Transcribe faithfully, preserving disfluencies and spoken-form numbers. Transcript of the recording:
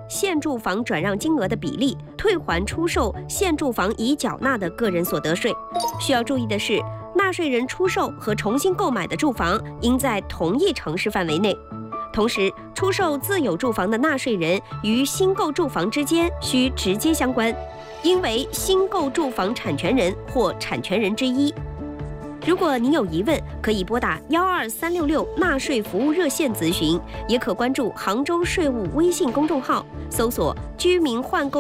现住房转让金额的比例，退还出售现住房已缴纳的个人所得税。需要注意的是，纳税人出售和重新购买的住房应在同一城市范围内。同时，出售自有住房的纳税人与新购住房之间需直接相关，应为新购住房产权人或产权人之一。如果您有疑问，可以拨打幺二三六六纳税服务热线咨询，也可关注杭州税务微信公众号，搜索“居民换购”。